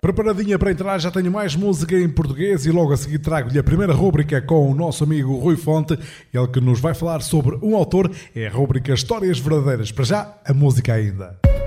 preparadinha para entrar, já tenho mais música em português e logo a seguir trago-lhe a primeira rúbrica com o nosso amigo Rui Fonte, ele que nos vai falar sobre um autor, é a rúbrica Histórias Verdadeiras. Para já, a música ainda.